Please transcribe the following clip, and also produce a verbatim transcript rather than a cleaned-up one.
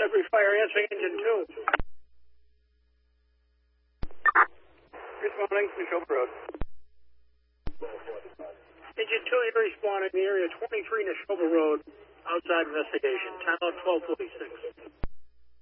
Sudbury Fire answering engine two. Responding, Neshoba Road. Engine two, you're responding in the area twenty-three Neshoba Road, outside investigation, time out twelve forty-six.